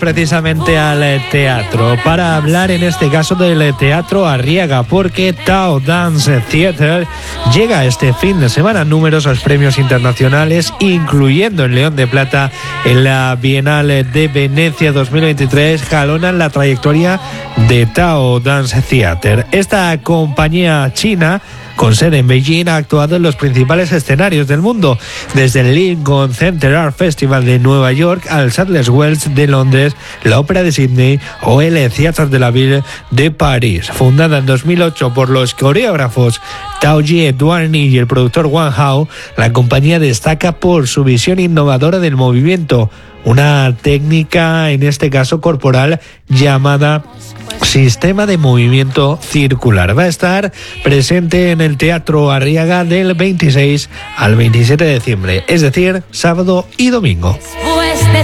precisamente al teatro para hablar en este caso del Teatro Arriaga, porque Tao Dance Theatre llega este fin de semana a numerosos premios internacionales, incluyendo el León de Plata en la Bienal de Venecia 2023, jalonan la trayectoria de Tao Dance Theatre. Esta compañía china con sede en Beijing ha actuado en los principales escenarios del mundo, desde el Lincoln Center Art Festival de Nueva York al Sadler's Wells de Londres, la Ópera de Sydney o el Theatre de la Ville de París. Fundada en 2008 por los coreógrafos Tao Jie Duanyi y el productor Wang Hao, la compañía destaca por su visión innovadora del movimiento, una técnica, en este caso corporal, llamada sistema de movimiento circular. Va a estar presente en el Teatro Arriaga del 26 al 27 de diciembre, es decir, sábado y domingo.